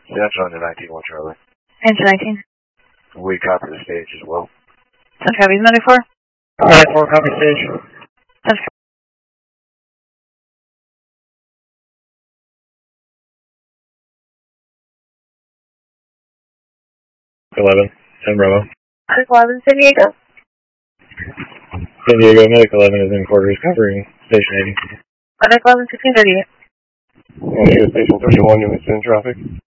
Central into 19-1 Charlie. Into 19. We copy the stage as well. Central copies 94. 94, copy stage. Central. 11, San Bravo. 11, San Diego. San Diego, Medic 11 is in quarters covering Station 80. Medic 11, 1638. San Diego, Station 31, units in traffic.